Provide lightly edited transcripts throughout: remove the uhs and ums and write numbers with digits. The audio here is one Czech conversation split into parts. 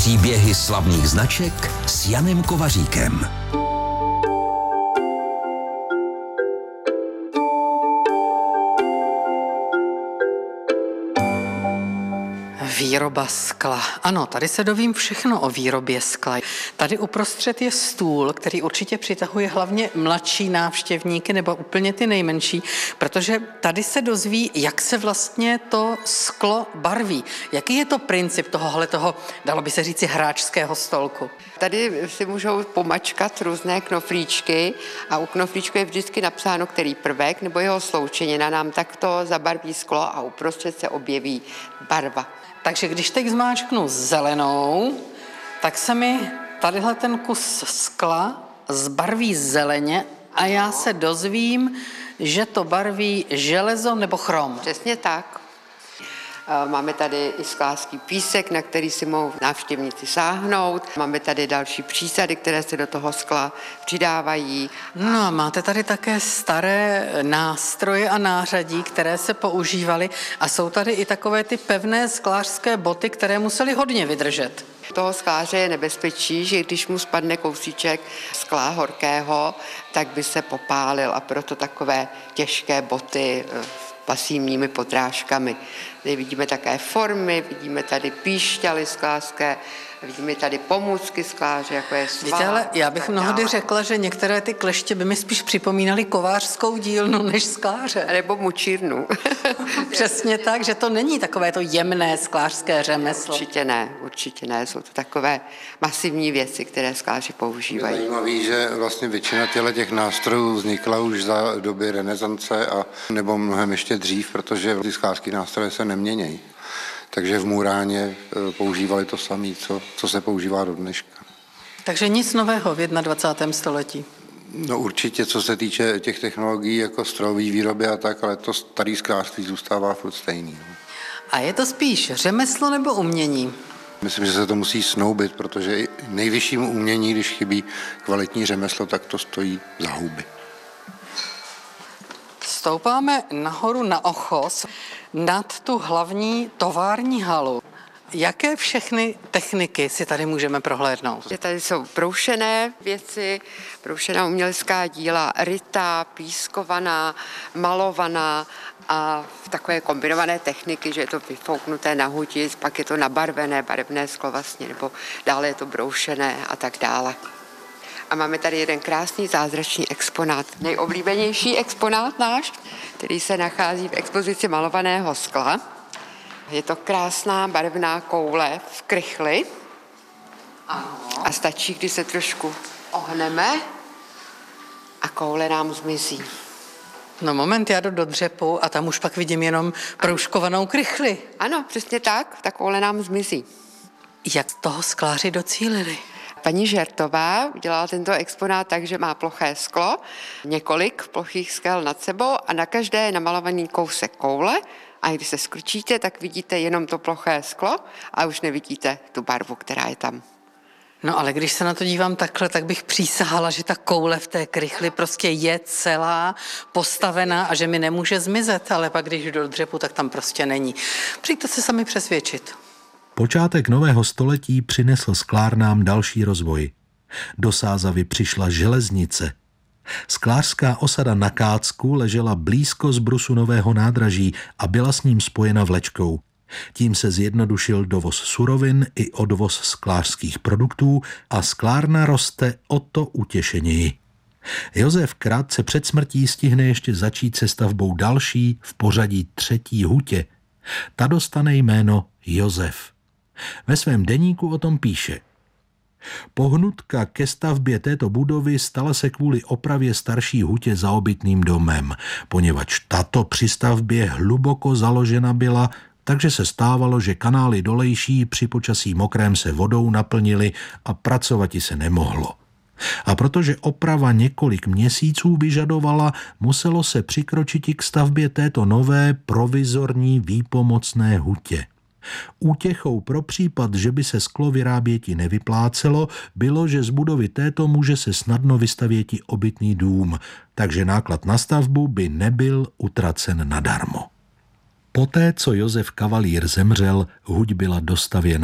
Příběhy slavných značek s Janem Kovaříkem. Výroba skla. Ano, tady se dovím všechno o výrobě skla. Tady uprostřed je stůl, který určitě přitahuje hlavně mladší návštěvníky nebo úplně ty nejmenší, protože tady se dozví, jak se vlastně to sklo barví. Jaký je to princip tohohletoho, dalo by se říci, hráčského stolku? Tady si můžou pomačkat různé knoflíčky a u knoflíčku je vždycky napsáno, který prvek nebo jeho sloučenina nám takto zabarví sklo a uprostřed se objeví barva. Takže když teď zmáčknu zelenou, tak se mi tadyhle ten kus skla zbarví zeleně a já se dozvím, že to barví železo nebo chrom. Přesně tak. Máme tady i sklářský písek, na který si mohou návštěvníci sáhnout. Máme tady další přísady, které se do toho skla přidávají. No a máte tady také staré nástroje a nářadí, které se používaly a jsou tady i takové ty pevné sklářské boty, které musely hodně vydržet. Toho skláře je nebezpečí, že když mu spadne kousíček skla horkého, tak by se popálil a proto takové těžké boty pasivními podrážkami. Tady vidíme také formy, vidíme tady píšťaly sklářské, vidíme tady pomůcky skláře, jako je sval. Víte, ale já bych mnohdy řekla, že některé ty kleště by mi spíš připomínaly kovářskou dílnu než skláře. Nebo mučírnu. Přesně tak, že to není takové to jemné sklářské řemeslo. Určitě ne. Jsou to takové masivní věci, které skláři používají. Je zajímavé, že vlastně většina těch nástrojů vznikla už za doby renesance a nebo mnohem ještě dřív, protože ty sklářské nástroje se neměnějí. Takže v Muráně používali to samé, co se používá do dneška. Takže nic nového v 21. století. No určitě, co se týče těch technologií jako strojové výroby a tak, ale to staré sklářství zůstává furt stejný. A je to spíš řemeslo nebo umění? Myslím, že se to musí snoubit, protože nejvyššímu umění, když chybí kvalitní řemeslo, tak to stojí za houby. Stoupáme nahoru na ochos nad tu hlavní tovární halu. Jaké všechny techniky si tady můžeme prohlédnout? Tady jsou broušené věci, broušená umělecká díla, rytá, pískovaná, malovaná a takové kombinované techniky, že je to vyfouknuté na huti, pak je to nabarvené, barevné sklo vlastně, nebo dále je to broušené a tak dále. A máme tady jeden krásný zázračný exponát. Nejoblíbenější exponát náš, který se nachází v expozici malovaného skla. Je to krásná barevná koule v krychli. A stačí, když se trošku ohneme a koule nám zmizí. No moment, já jdu do dřepu a tam už pak vidím jenom proužkovanou krychli. Ano, přesně tak, ta koule nám zmizí. Jak toho skláři docílili? Paní Žertová udělala tento exponát tak, že má ploché sklo, několik plochých skel nad sebou a na každé je namalovaný kousek koule a když se skručíte, tak vidíte jenom to ploché sklo a už nevidíte tu barvu, která je tam. No ale když se na to dívám takhle, tak bych přísahala, že ta koule v té krychli prostě je celá postavená a že mi nemůže zmizet, ale pak když jdu do dřepu, tak tam prostě není. Přijďte se sami přesvědčit. Počátek nového století přinesl sklárnám další rozvoj. Do Sázavy přišla železnice. Sklářská osada na Kácku ležela blízko zbrusu nového nádraží a byla s ním spojena vlečkou. Tím se zjednodušil dovoz surovin i odvoz sklářských produktů a sklárna roste o to utěšeněji. Josef krátce před smrtí stihne ještě začít se stavbou další v pořadí 3. hutě. Ta dostane jméno Josef. Ve svém deníku o tom píše: Pohnutka ke stavbě této budovy stala se kvůli opravě starší hutě zaobytným domem, poněvadž tato při stavbě hluboko založena byla, takže se stávalo, že kanály dolejší při počasí mokrém se vodou naplnily a pracovati se nemohlo. A protože oprava několik měsíců vyžadovala, muselo se přikročit k stavbě této nové provizorní výpomocné hutě. Útěchou pro případ, že by se sklo vyráběti nevyplácelo, bylo, že z budovy této může se snadno vystavěti obytný dům, takže náklad na stavbu by nebyl utracen nadarmo. Poté, co Josef Kavalír zemřel, huť byla dostavěna.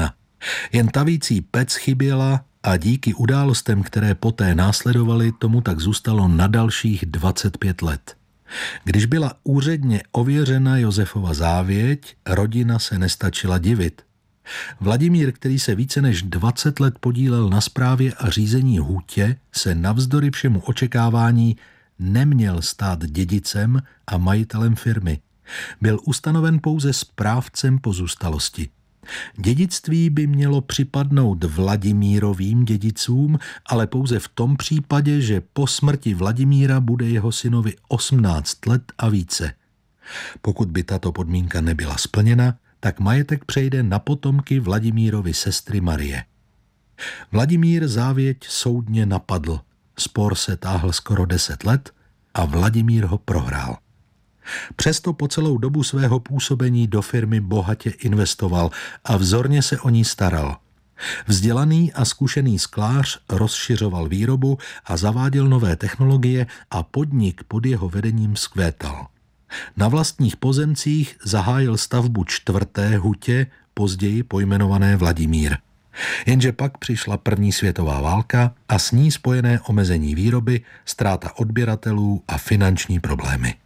Jen tavící pec chyběla a díky událostem, které poté následovaly, tomu tak zůstalo na dalších 25 let. Když byla úředně ověřena Josefova závěť, rodina se nestačila divit. Vladimír, který se více než 20 let podílel na správě a řízení hutě, se navzdory všemu očekávání neměl stát dědicem a majitelem firmy. Byl ustanoven pouze správcem pozůstalosti. Dědictví by mělo připadnout Vladimírovým dědicům, ale pouze v tom případě, že po smrti Vladimíra bude jeho synovi 18 let a více. Pokud by tato podmínka nebyla splněna, tak majetek přejde na potomky Vladimírovy sestry Marie. Vladimír závěť soudně napadl. Spor se táhl skoro 10 let a Vladimír ho prohrál. Přesto po celou dobu svého působení do firmy bohatě investoval a vzorně se o ní staral. Vzdělaný a zkušený sklář rozšiřoval výrobu a zaváděl nové technologie a podnik pod jeho vedením vzkvétal. Na vlastních pozemcích zahájil stavbu 4. hutě, později pojmenované Vladimír. Jenže pak přišla první světová válka a s ní spojené omezení výroby, ztráta odběratelů a finanční problémy.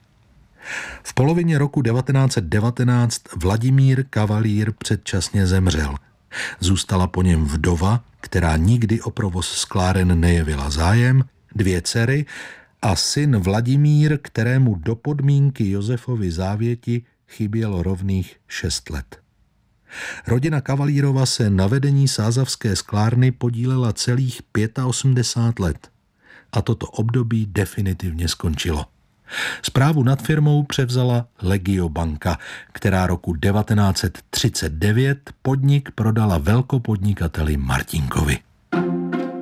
V polovině roku 1919 Vladimír Kavalír předčasně zemřel. Zůstala po něm vdova, která nikdy o provoz skláren nejevila zájem, 2 dcery a syn Vladimír, kterému do podmínky Josefovy závěti chybělo rovných 6 let. Rodina Kavalírova se na vedení sázavské sklárny podílela celých 85 let a toto období definitivně skončilo. Správu nad firmou převzala Legiobanka, která roku 1939 podnik prodala velkopodnikateli Martinkovi.